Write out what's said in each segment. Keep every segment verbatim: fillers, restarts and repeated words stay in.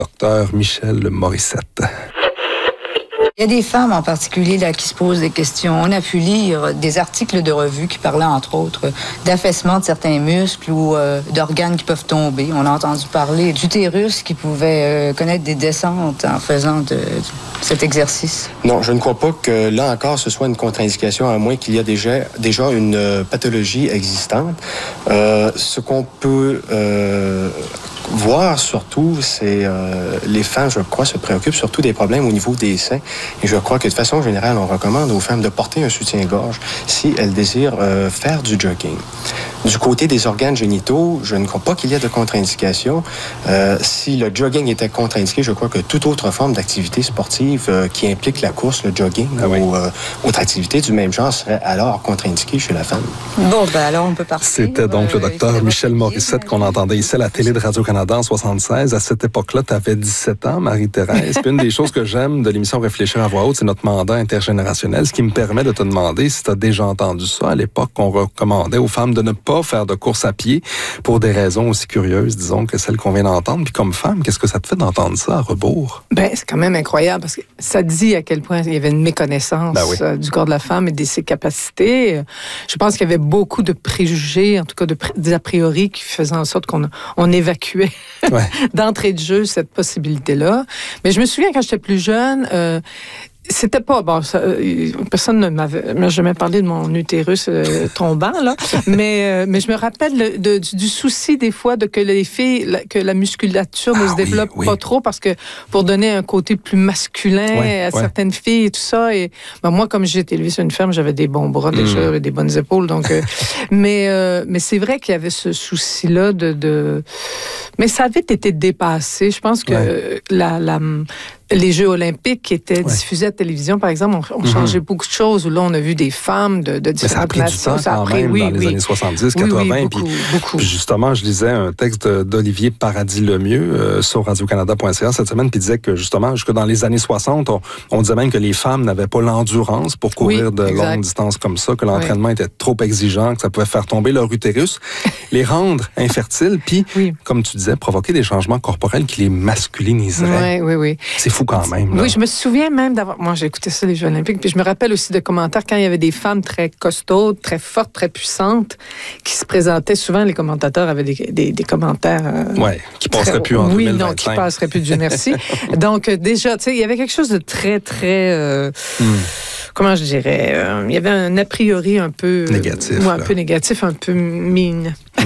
Docteur Michel Morissette. Il y a des femmes en particulier là, qui se posent des questions. On a pu lire des articles de revue qui parlaient entre autres d'affaissement de certains muscles ou euh, d'organes qui peuvent tomber. On a entendu parler d'utérus qui pouvaient euh, connaître des descentes en faisant de, de cet exercice. Non, je ne crois pas que là encore ce soit une contre-indication, à moins qu'il y ait déjà, déjà une euh, pathologie existante. Euh, ce qu'on peut euh, voir surtout, c'est euh, les femmes, je crois, se préoccupent surtout des problèmes au niveau des seins. Et je crois que de façon générale, on recommande aux femmes de porter un soutien-gorge si elles désirent euh, faire du jogging. Du côté des organes génitaux, je ne crois pas qu'il y ait de contre-indication. Euh, si le jogging était contre-indiqué, je crois que toute autre forme d'activité sportive euh, qui implique la course, le jogging ah oui. ou euh, autre activité du même genre serait alors contre-indiquée chez la femme. Bon, ben alors on peut partir. C'était donc euh, le docteur Michel Morissette qu'on entendait ici à la télé de Radio-Canada en soixante-seize. À cette époque-là, tu avais dix-sept ans, Marie-Thérèse. Puis une des choses que j'aime de l'émission Réfléchir à voix haute, c'est notre mandat intergénérationnel, ce qui me permet de te demander si tu as déjà entendu ça à l'époque qu'on recommandait aux femmes de ne pas faire de course à pied pour des raisons aussi curieuses, disons, que celles qu'on vient d'entendre. Puis comme femme, qu'est-ce que ça te fait d'entendre ça à rebours? Ben, c'est quand même incroyable parce que ça dit à quel point il y avait une méconnaissance ben oui. euh, du corps de la femme et de ses capacités. Je pense qu'il y avait beaucoup de préjugés, en tout cas de pré- des a priori qui faisaient en sorte qu'on on évacuait ouais. d'entrée de jeu cette possibilité-là. Mais je me souviens quand j'étais plus jeune, euh, c'était pas bon. Ça, personne ne m'avait m'a jamais parlé de mon utérus euh, tombant là, mais euh, mais je me rappelle de, du, du souci des fois de que les filles, la, que la musculature ah, ne se oui, développe oui. pas trop parce que pour donner un côté plus masculin ouais, à ouais. certaines filles et tout ça. Et ben, moi, comme j'ai été élevée sur une ferme, j'avais des bons bras déjà, mm. des bonnes épaules. Donc, euh, mais euh, mais c'est vrai qu'il y avait ce souci là de, de mais ça avait été dépassé. Je pense que ouais. la la les Jeux olympiques qui étaient ouais. diffusés à la télévision, par exemple, ont, ont changé mm-hmm. beaucoup de choses. Où là, on a vu des femmes de, de différentes nations. Mais ça a pris du temps quand pris, même oui, dans les oui. années soixante-dix, quatre-vingts. Oui, oui, beaucoup, puis, beaucoup. Puis justement, je lisais un texte d'Olivier Paradis-Lemieux euh, sur radio canada point c a cette semaine, puis il disait que justement, jusque dans les années soixante, on, on disait même que les femmes n'avaient pas l'endurance pour courir oui, de exact. longues distances comme ça, que l'entraînement oui. était trop exigeant, que ça pouvait faire tomber leur utérus, les rendre infertiles, puis, oui. comme tu disais, provoquer des changements corporels qui les masculiniseraient. Oui, oui, oui. C'est fou quand même. Là. Oui, je me souviens même d'avoir... Moi, j'ai écouté ça, les Jeux olympiques, puis je me rappelle aussi de commentaires quand il y avait des femmes très costaudes, très fortes, très puissantes, qui se présentaient. Souvent, les commentateurs avaient des, des, des commentaires... Euh, oui, qui ne passeraient plus en oui, deux mille vingt-cinq. Oui, non, qui ne passeraient plus, Dieu merci. Donc, euh, déjà, tu sais, il y avait quelque chose de très, très... Euh, mm. Comment je dirais? Euh, il y avait un a priori un peu... Négatif. Euh, ouais, un peu négatif, un peu mine. Mm.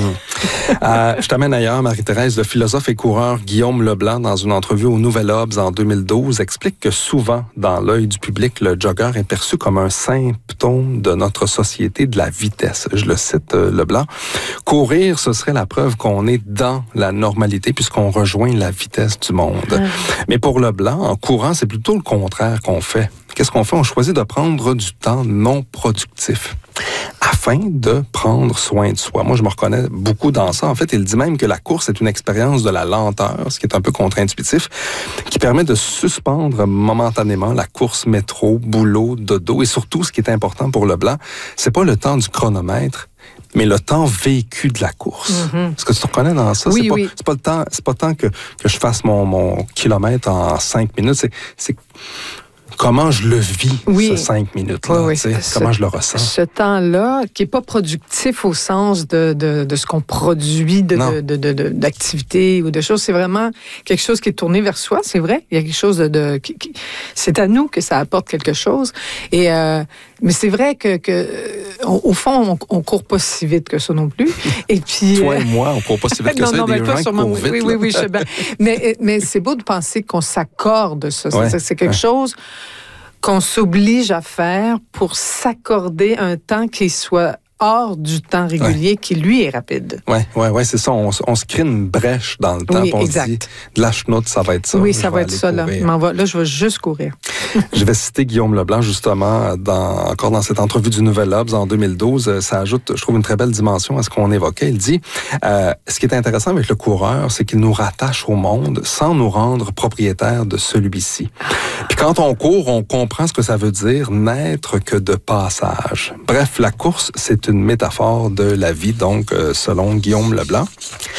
euh, je t'amène ailleurs, Marie-Thérèse. Le philosophe et coureur Guillaume Leblanc, dans une entrevue au Nouvel Obs en deux mille douze, explique que souvent, dans l'œil du public, le jogger est perçu comme un symptôme de notre société de la vitesse. Je le cite, euh, Leblanc. Courir, ce serait la preuve qu'on est dans la normalité puisqu'on rejoint la vitesse du monde. Mmh. Mais pour Leblanc, en courant, c'est plutôt le contraire qu'on fait. Qu'est-ce qu'on fait? On choisit de prendre du temps non productif afin de prendre soin de soi. Moi, je me reconnais beaucoup dans ça. En fait, il dit même que la course est une expérience de la lenteur, ce qui est un peu contre-intuitif, qui permet de suspendre momentanément la course métro, boulot, dodo. Et surtout, ce qui est important pour Leblanc, c'est pas le temps du chronomètre, mais le temps vécu de la course. Mm-hmm. Est-ce que tu te reconnais dans ça? Oui, c'est pas, oui. c'est pas le temps, c'est pas tant que, que je fasse mon, mon kilomètre en cinq minutes. C'est, c'est comment je le vis, oui. ce cinq minutes-là. Oui, oui. Comment je le ressens. Ce temps-là, qui n'est pas productif au sens de, de, de ce qu'on produit de, de, de, de, de, d'activités ou de choses, c'est vraiment quelque chose qui est tourné vers soi, c'est vrai. Il y a quelque chose de... de qui, qui, c'est à nous que ça apporte quelque chose. Et, euh, mais c'est vrai que, que on, au fond, on ne court pas si vite que ça non plus. Et puis, toi et moi, on ne court pas si vite que non, ça. Non, il y a des gens sûrement, qui courent vite. Oui, oui, oui, je sais bien. mais, mais c'est beau de penser qu'on s'accorde ça. Ouais. C'est, c'est quelque ouais. chose qu'on s'oblige à faire pour s'accorder un temps qui soit hors du temps régulier, ouais. qui, lui, est rapide. Oui, ouais, ouais, c'est ça. On, on se crée une brèche dans le temps. Oui, on exact. se dit, de la chenoute, ça va être ça. Oui, ça va être ça. Là. Va, là, je vais juste courir. Je vais citer Guillaume Leblanc, justement, dans, encore dans cette entrevue du Nouvel Obs en deux mille douze. Ça ajoute, je trouve, une très belle dimension à ce qu'on évoquait. Il dit, euh, ce qui est intéressant avec le coureur, c'est qu'il nous rattache au monde sans nous rendre propriétaires de celui-ci. Puis quand on court, on comprend ce que ça veut dire n'être que de passage. Bref, la course, c'est une métaphore de la vie, donc, euh, selon Guillaume Leblanc.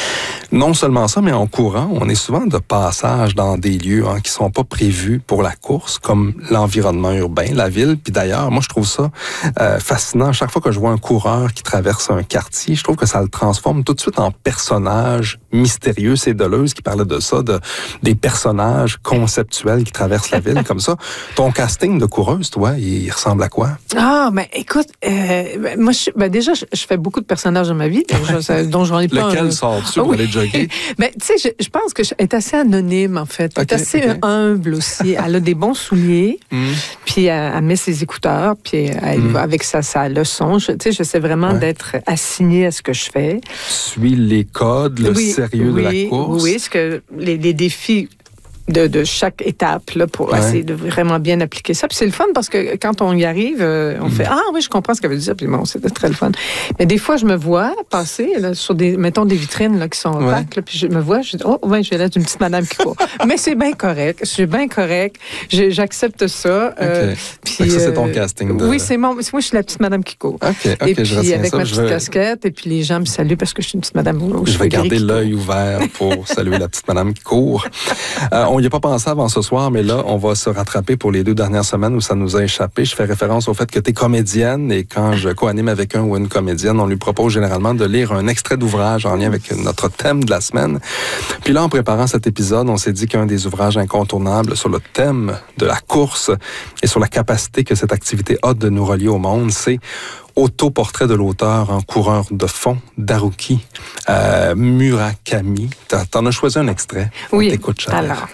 Non seulement ça, mais en courant, on est souvent de passage dans des lieux hein, qui sont pas prévus pour la course, comme l'environnement urbain, la ville. Puis d'ailleurs, moi, je trouve ça euh, fascinant. Chaque fois que je vois un coureur qui traverse un quartier, je trouve que ça le transforme tout de suite en personnage mystérieux. C'est Deleuze qui parlait de ça, de des personnages conceptuels qui traversent la ville comme ça. Ton casting de coureuse, toi, il ressemble à quoi? Ah, ben écoute, euh, moi, je, ben, déjà, je, je fais beaucoup de personnages dans ma vie, je, dont j'en ai pas. Lequel un... sors-tu pour oui. aller jogger? Ben, tu sais, je, je pense que je, elle est assez anonyme, en fait. Elle okay, est assez okay. humble aussi. Elle a des bons souliers, mm. puis elle, elle met ses écouteurs, puis elle mm. va avec sa, sa leçon. Tu sais, j'essaie vraiment ouais. d'être assignée à ce que je fais. Suis les codes, le oui, sérieux oui, de la course. Oui, ce que les, les défis De, de chaque étape là, pour ouais. essayer de vraiment bien appliquer ça. Puis c'est le fun parce que quand on y arrive, euh, on mmh. fait « Ah oui, je comprends ce qu'elle veut dire. » Puis bon, c'était très le fun. Mais des fois, je me vois passer là, sur des, mettons, des vitrines là, qui sont ouais. opaques, là, puis je me vois, je dis « Oh, ouais, je vais là d'une petite madame qui court. » Mais c'est bien correct. C'est bien correct. Je, j'accepte ça. Okay. Euh, puis, ça, c'est ton euh, casting. De... Oui, c'est mon... Moi, je suis la petite madame qui court. Okay, okay, et puis, je avec ça, ma je petite veux... casquette, et puis les gens me saluent parce que je suis une petite madame. Je vais garder l'œil ouvert pour saluer la petite madame qui court. Euh, on n'y a pas pensé avant ce soir, mais là, on va se rattraper pour les deux dernières semaines où ça nous a échappé. Je fais référence au fait que tu es comédienne et quand je co-anime avec un ou une comédienne, on lui propose généralement de lire un extrait d'ouvrage en lien avec notre thème de la semaine. Puis là, en préparant cet épisode, on s'est dit qu'un des ouvrages incontournables sur le thème de la course et sur la capacité que cette activité a de nous relier au monde, c'est Autoportrait de l'auteur en coureur de fond d'Haruki euh, Murakami. T'en as choisi un extrait. Oui, on t'écoute, Charles. Alors...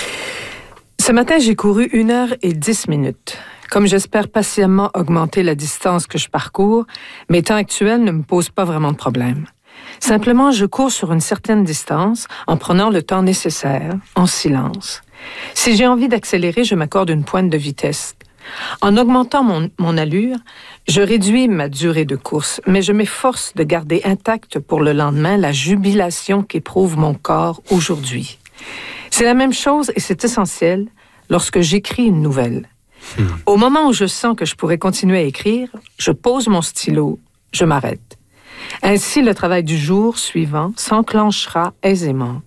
Ce matin, j'ai couru une heure et dix minutes. Comme j'espère patiemment augmenter la distance que je parcours, mes temps actuels ne me posent pas vraiment de problème. Simplement, je cours sur une certaine distance en prenant le temps nécessaire, en silence. Si j'ai envie d'accélérer, je m'accorde une pointe de vitesse. En augmentant mon, mon allure, je réduis ma durée de course, mais je m'efforce de garder intacte pour le lendemain la jubilation qu'éprouve mon corps aujourd'hui. C'est la même chose et c'est essentiel lorsque j'écris une nouvelle. Hmm. Au moment où je sens que je pourrais continuer à écrire, je pose mon stylo, je m'arrête. Ainsi, le travail du jour suivant s'enclenchera aisément.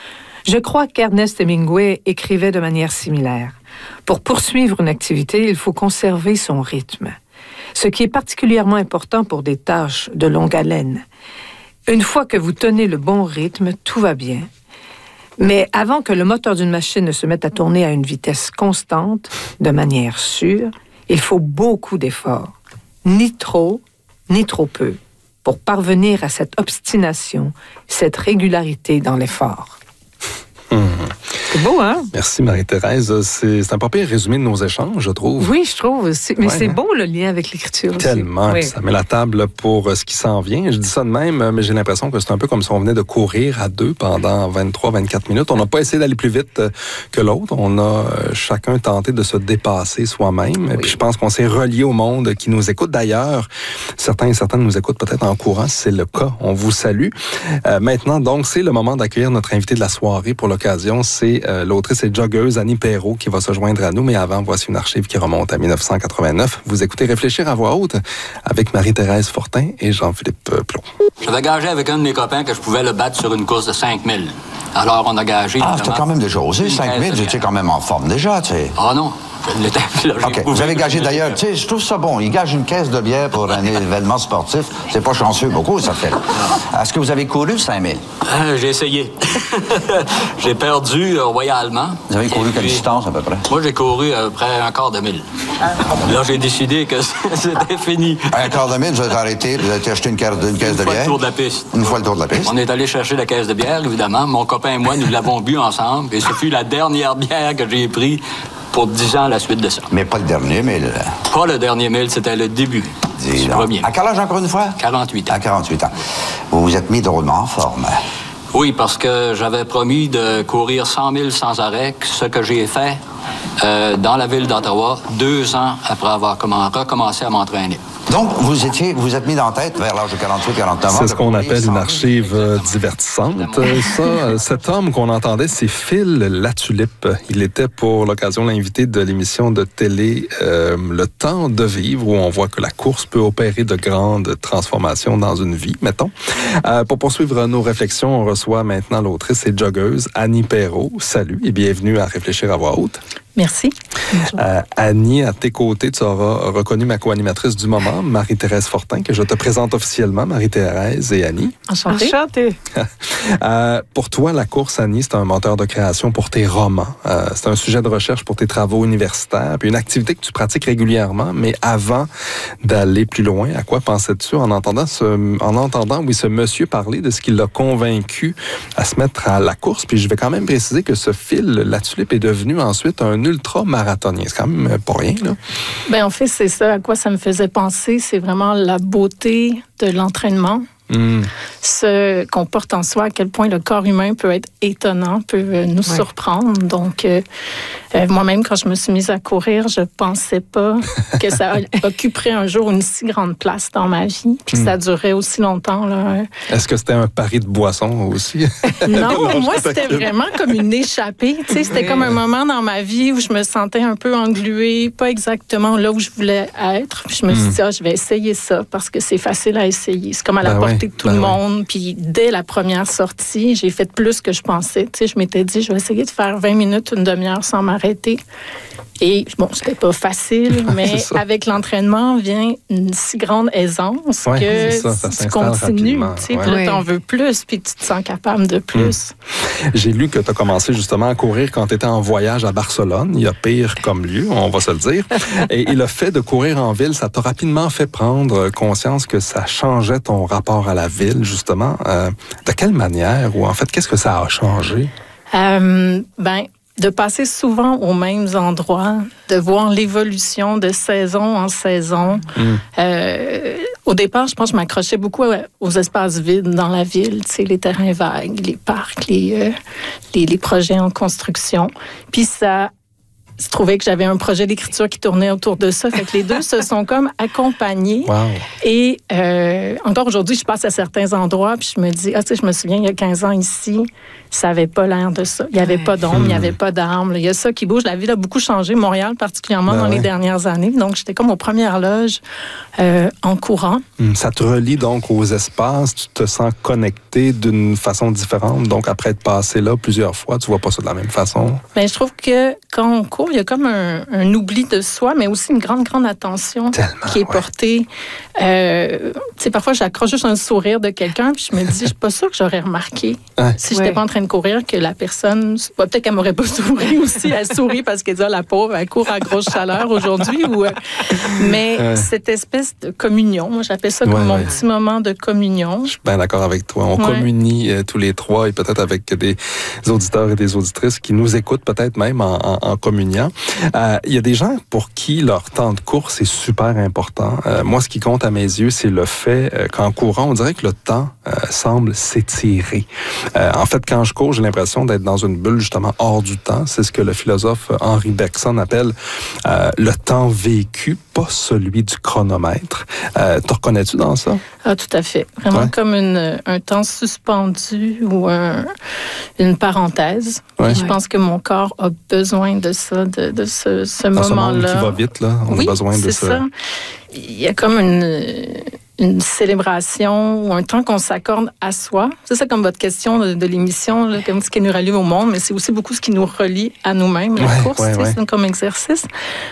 Je crois qu'Ernest Hemingway écrivait de manière similaire. Pour poursuivre une activité, il faut conserver son rythme, ce qui est particulièrement important pour des tâches de longue haleine. Une fois que vous tenez le bon rythme, tout va bien. Mais avant que le moteur d'une machine ne se mette à tourner à une vitesse constante, de manière sûre, il faut beaucoup d'efforts. Ni trop, ni trop peu, pour parvenir à cette obstination, cette régularité dans l'effort. Mmh. C'est beau, hein? Merci, Marie-Thérèse. C'est, c'est un pas pire résumé de nos échanges, je trouve. Oui, je trouve. C'est, mais ouais, c'est hein? beau, le lien avec l'écriture aussi. Tellement. Oui. Ça met la table pour ce qui s'en vient. Je dis ça de même, mais j'ai l'impression que c'est un peu comme si on venait de courir à deux pendant vingt-trois à vingt-quatre minutes. On n'a pas essayé d'aller plus vite que l'autre. On a chacun tenté de se dépasser soi-même. Oui. Puis je pense qu'on s'est relié au monde qui nous écoute. D'ailleurs, certains et certaines nous écoutent peut-être en courant. Si c'est le cas, on vous salue. Euh, maintenant, donc, c'est le moment d'accueillir notre invité de la soirée pour l'occasion. C'est euh, l'autrice et joggeuse Annie Perrault qui va se joindre à nous. Mais avant, voici une archive qui remonte à dix-neuf cent quatre-vingt-neuf. Vous écoutez Réfléchir à voix haute avec Marie-Thérèse Fortin et Jean-Philippe Plot. J'avais gagé avec un de mes copains que je pouvais le battre sur une course de cinq mille. Alors, on a gagé... Ah, c'était quand même déjà osé, cinq mille, j'étais quand même en forme déjà, tu sais. Ah non, je l'étais. Là, OK, vous avez gagé d'ailleurs, tu sais, je trouve ça bon. Il gage une caisse de bière pour un événement sportif. C'est pas chanceux beaucoup, ça fait. Est-ce que vous avez couru cinq mille? Euh, j'ai essayé. J'ai perdu euh, royalement. Vous avez couru quelle puis, distance, à peu près? Moi, j'ai couru à peu près un quart de mille. Là, j'ai décidé que c'était fini. Un quart de mille, vous êtes arrêté, vous avez acheté une, caisse de, une caisse une de fois bière? le tour de la piste. Une fois le tour de la piste. On est allé chercher la caisse de bière, évidemment. Mon copain et moi, nous l'avons bu ensemble. Et ce fut la dernière bière que j'ai prise pour dix ans à la suite de ça. Mais pas le dernier mille. Pas le dernier mille, c'était le début. Du premier. À quel âge encore une fois? quarante-huit ans. À quarante-huit ans. Vous vous êtes mis drôlement en forme. Oui, parce que j'avais promis de courir cent mille sans arrêt, ce que j'ai fait euh, dans la ville d'Ottawa deux ans après avoir comment, recommencé à m'entraîner. Donc, vous étiez, vous êtes mis en tête vers l'âge de quarante-huit quarante-neuf ans. C'est ce qu'on appelle une archive euh, divertissante. Ça, euh, cet homme qu'on entendait, c'est Phil Latulippe. Il était pour l'occasion l'invité de l'émission de télé euh, Le Temps de vivre, où on voit que la course peut opérer de grandes transformations dans une vie, mettons. Euh, pour poursuivre nos réflexions, on reçoit maintenant l'autrice et joggeuse Annie Perrault. Salut et bienvenue à Réfléchir à voix haute. Merci. Euh, Annie, à tes côtés, tu auras reconnu ma co-animatrice du moment, Marie-Thérèse Fortin, que je te présente officiellement, Marie-Thérèse et Annie. Enchantée. Enchantée. euh, pour toi, la course, Annie, c'est un moteur de création pour tes romans. Euh, c'est un sujet de recherche pour tes travaux universitaires, puis une activité que tu pratiques régulièrement. Mais avant d'aller plus loin, à quoi pensais-tu en entendant, ce, en entendant oui, ce monsieur parler de ce qui l'a convaincu à se mettre à la course? Puis je vais quand même préciser que ce Phil Latulippe est devenu ensuite un ultra-marathonien. C'est quand même pas rien, là. Bien, en fait, c'est ça à quoi ça me faisait penser. C'est vraiment la beauté de l'entraînement. Mmh. Ce qu'on porte en soi, à quel point le corps humain peut être étonnant, peut nous ouais. surprendre. Donc, euh, euh, moi-même, quand je me suis mise à courir, je pensais pas que ça occuperait un jour une si grande place dans ma vie, puis mmh. ça durait aussi longtemps, là. Est-ce que c'était un pari de boisson aussi? Non, moi, c'était vraiment comme une échappée. Tu sais, c'était comme un moment dans ma vie où je me sentais un peu engluée, pas exactement là où je voulais être. Puis je me suis mmh. dit, ah, je vais essayer ça parce que c'est facile à essayer. C'est comme à la ben portée ouais. de tout ben le monde. Ouais. Puis dès la première sortie, j'ai fait plus que je pensais. Tu sais, je m'étais dit, je vais essayer de faire vingt minutes, une demi-heure sans m'arrêter. Et bon, c'était pas facile, mais avec l'entraînement vient une si grande aisance ouais, que ça, ça tu continues. Tu sais, ouais. Puis là, t'en veux plus, puis tu te sens capable de plus. Hum. J'ai lu que tu as commencé justement à courir quand tu étais en voyage à Barcelone. Il y a pire comme lieu, on va se le dire. Et, et le fait de courir en ville, ça t'a rapidement fait prendre conscience que ça changeait ton rapport à la ville, justement. Euh, de quelle manière? Ou en fait, qu'est-ce que ça a changé? Euh, ben... de passer souvent aux mêmes endroits, de voir l'évolution de saison en saison. Mmh. Euh, au départ, je pense que je m'accrochais beaucoup aux espaces vides dans la ville, tu sais, les terrains vagues, les parcs, les, euh, les, les projets en construction. Puis ça... je trouvais que j'avais un projet d'écriture qui tournait autour de ça. Fait que les deux se sont comme accompagnés. Wow. Et euh, encore aujourd'hui, je passe à certains endroits puis je me dis, ah, tu sais, je me souviens, il y a quinze ans ici, ça n'avait pas l'air de ça. Il n'y avait pas d'ombre, il n'y avait pas d'arbres. Il y a ça qui bouge. La ville a beaucoup changé, Montréal particulièrement ben dans ouais. les dernières années. Donc, j'étais comme aux premières loges euh, en courant. Ça te relie donc aux espaces. Tu te sens connecté d'une façon différente. Donc, après être passé là plusieurs fois, tu ne vois pas ça de la même façon. Bien, je trouve que quand on court, il y a comme un, un oubli de soi, mais aussi une grande, grande attention Tellement, qui est ouais. portée. Euh, tu sais, parfois, j'accroche juste un sourire de quelqu'un, puis je me dis, je suis pas sûre que j'aurais remarqué, hein? si je n'étais ouais. pas en train de courir, que la personne, peut-être qu'elle m'aurait pas souri aussi, elle sourit parce qu'elle dit, ah, la pauvre, elle court à grosse chaleur aujourd'hui. Ou, euh, mais ouais. cette espèce de communion, moi, j'appelle ça comme ouais, mon ouais. petit moment de communion. Je suis bien d'accord avec toi. On ouais. communie euh, tous les trois et peut-être avec des auditeurs et des auditrices qui nous écoutent peut-être même en, en, en communiant. Il euh, y a des gens pour qui leur temps de course est super important. Euh, moi, ce qui compte à mes yeux, c'est le fait euh, qu'en courant, on dirait que le temps euh, semble s'étirer. Euh, en fait, quand je cours, j'ai l'impression d'être dans une bulle justement hors du temps. C'est ce que le philosophe Henri Bergson appelle euh, le temps vécu, pas celui du chronomètre. Euh, te reconnais-tu dans ça? Ah, tout à fait. Vraiment ouais. comme une, un temps suspendu ou un, une parenthèse. Ouais. Je pense que mon corps a besoin de ça, de, de ce, ce dans moment-là. Ce monde qui va vite, là, on oui, a besoin de c'est ça. ça. Il y a comme une, une célébration ou un temps qu'on s'accorde à soi. C'est ça comme votre question de, de l'émission, là, comme ce qui nous relie au monde, mais c'est aussi beaucoup ce qui nous relie à nous-mêmes, la ouais, course, ouais, ouais. c'est comme exercice.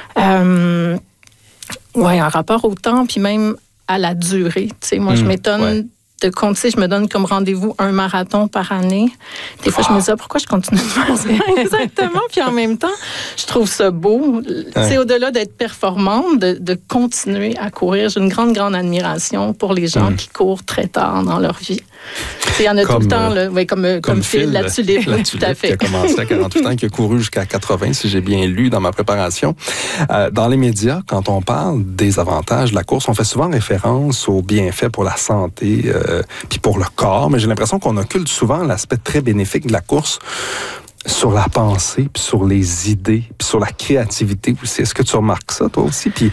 Euh, oui, en rapport au temps, puis même à la durée. Tu sais, moi, mmh, je m'étonne... Ouais. de compter, je me donne comme rendez-vous un marathon par année. Des fois, oh. je me dis, ah, pourquoi je continue de faire ça? Exactement. Puis en même temps, je trouve ça beau. Ouais. C'est au-delà d'être performante, de, de continuer à courir. J'ai une grande, grande admiration pour les gens mm. qui courent très tard dans leur vie. Il y en a comme, tout le temps, là, ouais, comme, comme, comme Phil, la tulipe, la tulipe tout à fait. Qui a commencé à quarante-huit ans, qui a couru jusqu'à quatre-vingts, si j'ai bien lu dans ma préparation. Euh, dans les médias, quand on parle des avantages de la course, on fait souvent référence aux bienfaits pour la santé, euh, puis pour le corps, mais j'ai l'impression qu'on occulte souvent l'aspect très bénéfique de la course sur la pensée, puis sur les idées, puis sur la créativité aussi. Est-ce que tu remarques ça, toi aussi? Puis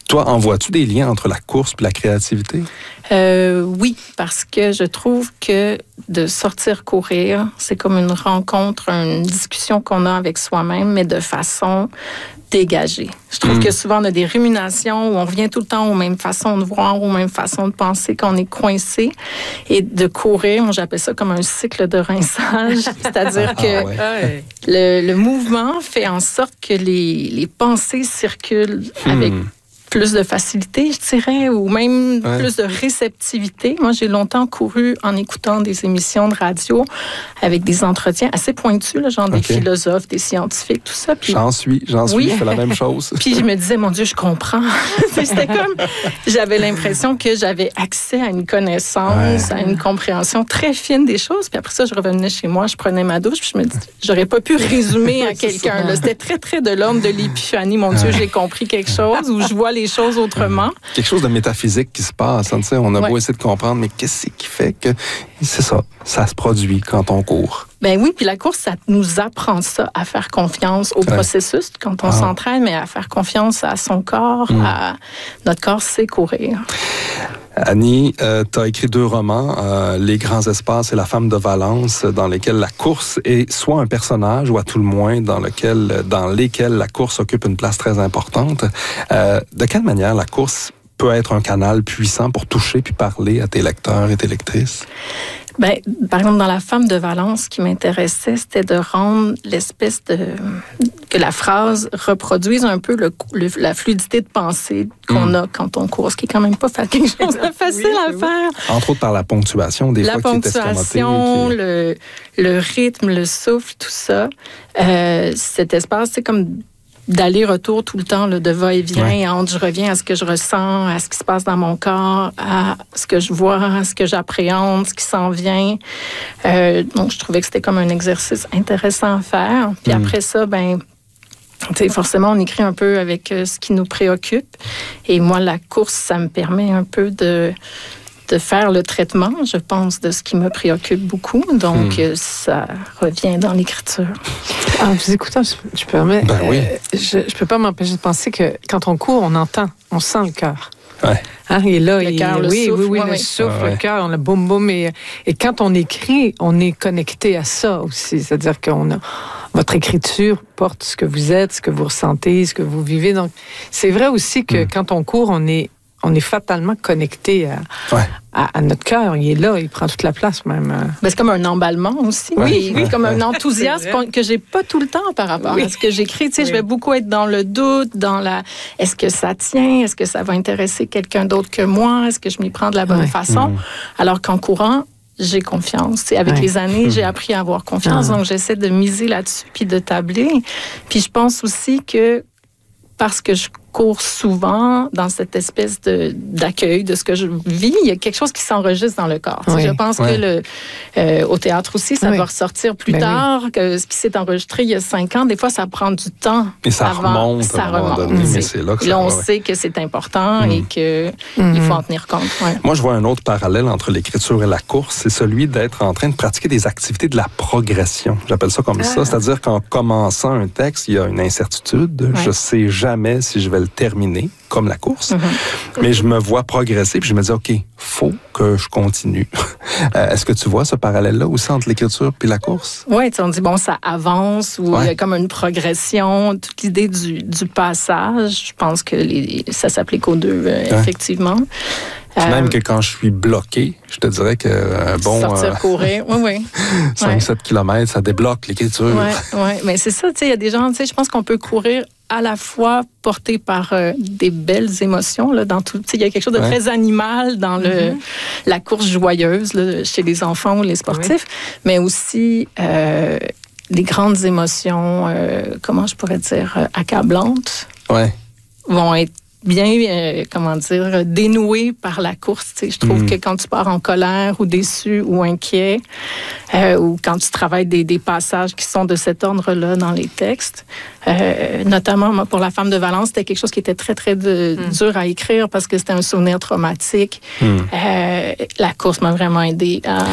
Toi, en vois-tu des liens entre la course et la créativité? Euh, oui, parce que je trouve que de sortir courir, c'est comme une rencontre, une discussion qu'on a avec soi-même, mais de façon dégagée. Je trouve mmh. que souvent, on a des ruminations où on revient tout le temps aux mêmes façons de voir, aux mêmes façons de penser, qu'on est coincé. Et de courir, moi, j'appelle ça comme un cycle de rinçage. C'est-à-dire que ah ouais. le, le mouvement fait en sorte que les, les pensées circulent mmh. avec plus de facilité, je dirais, ou même ouais. plus de réceptivité. Moi, j'ai longtemps couru en écoutant des émissions de radio avec des entretiens assez pointus, là, genre okay. des philosophes, des scientifiques, tout ça. Puis, j'en suis, j'en suis, oui. je fais la même chose. Puis je me disais, mon Dieu, je comprends. C'était comme, j'avais l'impression que j'avais accès à une connaissance, ouais. à une compréhension très fine des choses. Puis après ça, je revenais chez moi, je prenais ma douche, puis je me disais, j'aurais pas pu résumer à quelqu'un. Là. C'était très, très de l'homme de l'épiphanie. Mon Dieu, j'ai compris quelque chose, ou je vois les choses autrement. Quelque chose de métaphysique qui se passe. Hein, on a ouais. beau essayer de comprendre, mais qu'est-ce qui fait que c'est ça, ça se produit quand on court? Ben oui, puis la course, ça nous apprend ça, à faire confiance au ouais. processus quand on ah. s'entraîne, mais à faire confiance à son corps, mm. à notre corps sait courir. Annie, euh, tu as écrit deux romans, euh, Les grands espaces et La femme de Valence, dans lesquels la course est soit un personnage, ou à tout le moins dans, lequel, dans lesquels la course occupe une place très importante. Euh, de quelle manière la course peut être un canal puissant pour toucher puis parler à tes lecteurs et tes lectrices? Ben, par exemple, dans La femme de Valence, ce qui m'intéressait, c'était de rendre l'espèce de... que la phrase reproduise un peu le, le, la fluidité de pensée qu'on mmh. a quand on court, ce qui est quand même pas quelque chose de facile oui, à oui. faire. Entre autres par la ponctuation, des la fois qui est escamotée. La ponctuation, qui... le, le rythme, le souffle, tout ça. Euh, cet espace, c'est comme... d'aller-retour tout le temps, là, de va-et-vient, ouais. entre je reviens à ce que je ressens, à ce qui se passe dans mon corps, à ce que je vois, à ce que j'appréhende, ce qui s'en vient. Euh, donc, je trouvais que c'était comme un exercice intéressant à faire. Puis mm. après ça, ben, tu sais, forcément, on écrit un peu avec euh, ce qui nous préoccupe. Et moi, la course, ça me permet un peu de... de faire le traitement, je pense, de ce qui me préoccupe beaucoup. Donc, hmm. ça revient dans l'écriture. En vous écoutant, je, je permets, ben oui. euh, je ne peux pas m'empêcher de penser que quand on court, on entend, on sent le cœur. Ouais. Hein, il est là, le il, cœur, le oui, souffle. oui, oui, ouais, le ouais. souffle, ah, ouais. le cœur, on a boum, boum. Et, et quand on écrit, on est connecté à ça aussi. C'est-à-dire qu'on a... Votre écriture porte ce que vous êtes, ce que vous ressentez, ce que vous vivez. Donc, c'est vrai aussi que mm. quand on court, on est... on est fatalement connecté à, ouais. à, à notre cœur. Il est là, il prend toute la place même. Ben, c'est comme un emballement aussi. Ouais. Oui, oui, comme un enthousiasme que j'ai pas tout le temps par rapport oui. à ce que j'écris. Tu sais, oui. je vais beaucoup être dans le doute, dans la... Est-ce que ça tient? Est-ce que ça va intéresser quelqu'un d'autre que moi? Est-ce que je m'y prends de la bonne ouais. façon? Mmh. Alors qu'en courant, j'ai confiance. T'sais, avec ouais. les années, j'ai appris à avoir confiance. Ah. Donc, j'essaie de miser là-dessus puis de tabler. Puis je pense aussi que parce que je cours souvent dans cette espèce de, d'accueil de ce que je vis, il y a quelque chose qui s'enregistre dans le corps. Oui. Je pense oui. que le, euh, au théâtre aussi, ça oui. doit ressortir plus ben tard, oui. que ce qui s'est enregistré il y a cinq ans. Des fois, ça prend du temps. Et ça avant, remonte ça à un moment remonte. donné, mais c'est là que là, ça on va, sait que c'est important mm. et qu'il mm. faut en tenir compte. Ouais. Moi, je vois un autre parallèle entre l'écriture et la course, c'est celui d'être en train de pratiquer des activités de la progression. J'appelle ça comme ah. ça. C'est-à-dire qu'en commençant un texte, il y a une incertitude. Ouais. Je sais jamais si je vais le terminer, comme la course, mm-hmm. mais je me vois progresser, puis je me dis, OK, faut que je continue. euh, est-ce que tu vois ce parallèle-là aussi entre l'écriture puis la course? Oui, on dit, bon, ça avance, ou il ouais. y a comme une progression, toute l'idée du, du passage, je pense que les, ça s'applique aux deux, euh, ouais. effectivement. Puis même que quand je suis bloqué, je te dirais que euh, bon... Sortir euh, courir, oui, oui. cinq sept kilomètres, ça débloque l'écriture. Oui, oui, mais c'est ça, tu sais, il y a des gens, tu sais, je pense qu'on peut courir à la fois porté par euh, des belles émotions, là, dans tout, tu sais, il y a quelque chose de ouais. très animal dans le, mm-hmm. la course joyeuse, là, chez les enfants ou les sportifs, oui. mais aussi... Euh, les grandes émotions, euh, comment je pourrais dire, euh, accablantes, ouais. vont être bien, euh, comment dire, dénoué par la course. Tu sais, je trouve mmh. que quand tu pars en colère ou déçu ou inquiet, euh, ou quand tu travailles des, des passages qui sont de cet ordre-là dans les textes, euh, notamment moi, pour La femme de Valence, c'était quelque chose qui était très, très de, mmh. dur à écrire parce que c'était un souvenir traumatique. Mmh. Euh, la course m'a vraiment aidé à...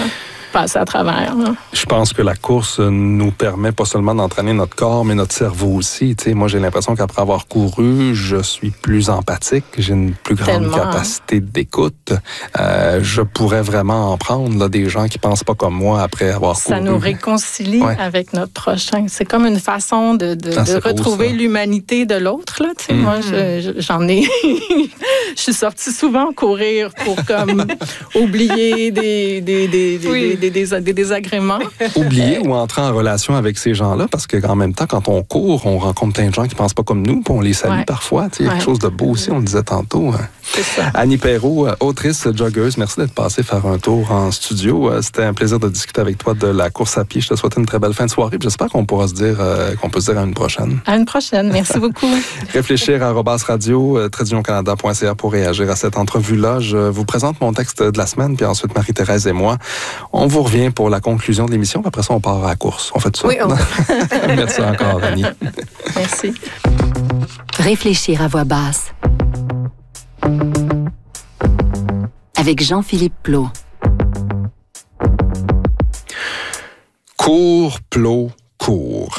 passer à travers. Là. Je pense que la course nous permet pas seulement d'entraîner notre corps, mais notre cerveau aussi. Tu sais, moi, j'ai l'impression qu'après avoir couru, je suis plus empathique, j'ai une plus grande Tellement. capacité d'écoute. Euh, je pourrais vraiment en prendre là, des gens qui pensent pas comme moi après avoir ça couru. nous réconcilie ouais. avec notre prochain. C'est comme une façon de, de, ah, de retrouver beau, l'humanité de l'autre. Là, tu sais, mmh. Moi, je, j'en ai... je suis sortie souvent courir pour comme oublier des, des, des, des, oui. des, des, des, des désagréments. Oublier ou entrer en relation avec ces gens-là, parce qu'en même temps, quand on court, on rencontre plein de gens qui pensent pas comme nous, puis on les salue ouais. parfois. Il y a ouais. quelque chose de beau aussi, on le disait tantôt. C'est ça. Annie Perrault, autrice, joggeuse, merci d'être passée faire un tour en studio. C'était un plaisir de discuter avec toi de la course à pied. Je te souhaite une très belle fin de soirée. J'espère qu'on pourra se dire, euh, qu'on peut se dire à une prochaine. À une prochaine. Merci beaucoup. Réfléchir à arobase radio, euh, trait d'union canada point c a pour réagir à cette entrevue-là. Je vous présente mon texte de la semaine, puis ensuite Marie-Thérèse et moi. On vous revient pour la conclusion de l'émission. Après ça, on part à la course. On fait ça? Oui, on Merci encore, Annie. Merci. Réfléchir à voix basse. Avec Jean-Philippe Plot. Cours, Plot, cours.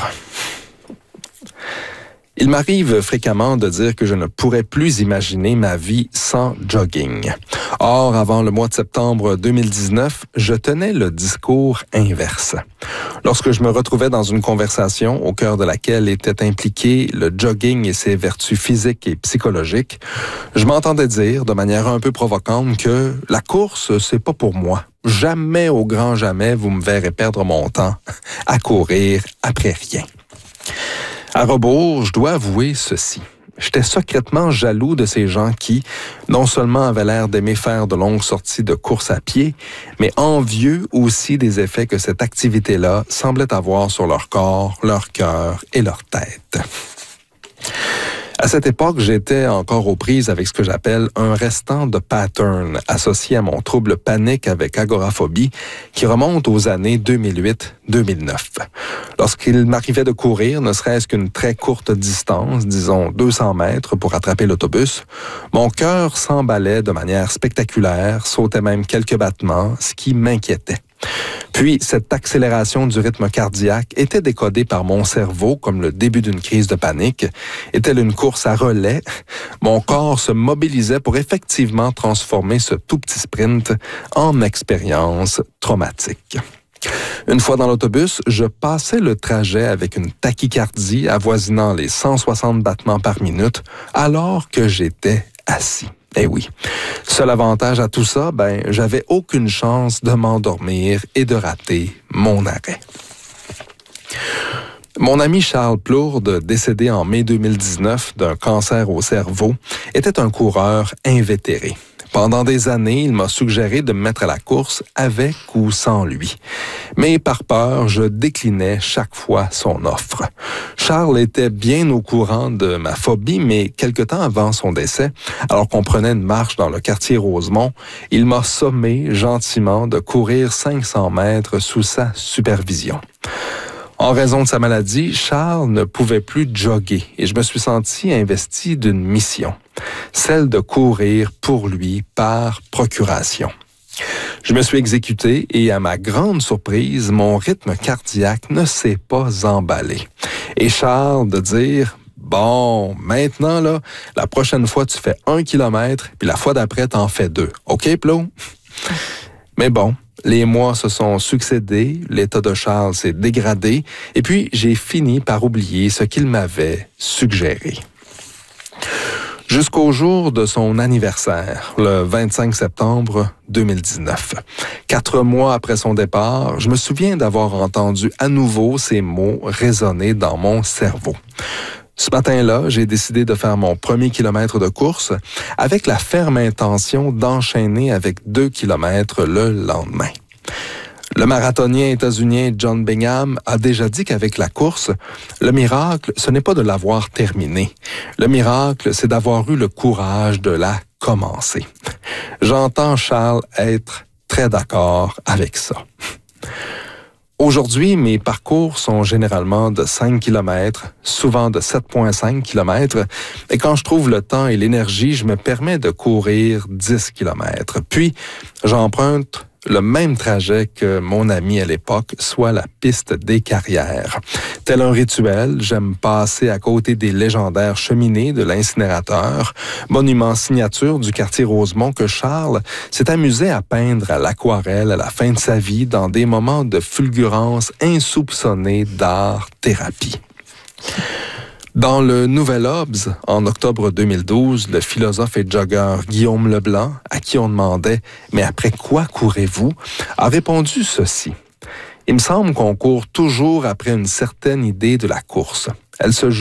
Il m'arrive fréquemment de dire que je ne pourrais plus imaginer ma vie sans jogging. Or, avant le mois de septembre deux mille dix-neuf, je tenais le discours inverse. Lorsque je me retrouvais dans une conversation au cœur de laquelle était impliqué le jogging et ses vertus physiques et psychologiques, je m'entendais dire, de manière un peu provocante, que la course, c'est pas pour moi. Jamais, au grand jamais, vous me verrez perdre mon temps à courir après rien. À rebours, je dois avouer ceci. J'étais secrètement jaloux de ces gens qui, non seulement avaient l'air d'aimer faire de longues sorties de course à pied, mais envieux aussi des effets que cette activité-là semblait avoir sur leur corps, leur cœur et leur tête. À cette époque, j'étais encore aux prises avec ce que j'appelle un restant de pattern associé à mon trouble panique avec agoraphobie qui remonte aux années deux mille huit deux mille neuf. Lorsqu'il m'arrivait de courir, ne serait-ce qu'une très courte distance, disons deux cents mètres pour attraper l'autobus, mon cœur s'emballait de manière spectaculaire, sautait même quelques battements, ce qui m'inquiétait. Puis, cette accélération du rythme cardiaque était décodée par mon cerveau comme le début d'une crise de panique. Est-elle une course à relais? Mon corps se mobilisait pour effectivement transformer ce tout petit sprint en expérience traumatique. Une fois dans l'autobus, je passais le trajet avec une tachycardie avoisinant les cent soixante battements par minute alors que j'étais assis. Eh oui. Seul avantage à tout ça, ben, j'avais aucune chance de m'endormir et de rater mon arrêt. Mon ami Charles Plourde, décédé en mai deux mille dix-neuf d'un cancer au cerveau, était un coureur invétéré. Pendant des années, il m'a suggéré de me mettre à la course avec ou sans lui. Mais par peur, je déclinais chaque fois son offre. Charles était bien au courant de ma phobie, mais quelque temps avant son décès, alors qu'on prenait une marche dans le quartier Rosemont, il m'a sommé gentiment de courir cinq cents mètres sous sa supervision. En raison de sa maladie, Charles ne pouvait plus jogger et je me suis senti investi d'une mission, celle de courir pour lui par procuration. Je me suis exécuté et à ma grande surprise, mon rythme cardiaque ne s'est pas emballé. Et Charles de dire... Bon, maintenant, là, la prochaine fois, tu fais un kilomètre, puis la fois d'après, t'en fais deux. OK, Plo? Mais bon, les mois se sont succédés, l'état de Charles s'est dégradé, et puis j'ai fini par oublier ce qu'il m'avait suggéré. Jusqu'au jour de son anniversaire, le vingt-cinq septembre deux mille dix-neuf. Quatre mois après son départ, je me souviens d'avoir entendu à nouveau ces mots résonner dans mon cerveau. Ce matin-là, j'ai décidé de faire mon premier kilomètre de course avec la ferme intention d'enchaîner avec deux kilomètres le lendemain. Le marathonien états-unien John Bingham a déjà dit qu'avec la course, le miracle, ce n'est pas de l'avoir terminée. Le miracle, c'est d'avoir eu le courage de la commencer. J'entends Charles être très d'accord avec ça. Aujourd'hui, mes parcours sont généralement de cinq kilomètres, souvent de sept virgule cinq kilomètres, et quand je trouve le temps et l'énergie, je me permets de courir dix kilomètres. Puis, j'emprunte le même trajet que mon ami à l'époque, soit la piste des carrières. Tel un rituel, j'aime passer à côté des légendaires cheminées de l'incinérateur, monument signature du quartier Rosemont que Charles s'est amusé à peindre à l'aquarelle à la fin de sa vie dans des moments de fulgurance insoupçonnée d'art-thérapie. Dans le Nouvel Obs, en octobre deux mille douze, le philosophe et jogger Guillaume Leblanc, à qui on demandait « Mais après quoi courez-vous ?» a répondu ceci. « Il me semble qu'on court toujours après une certaine idée de la course. Elle se joue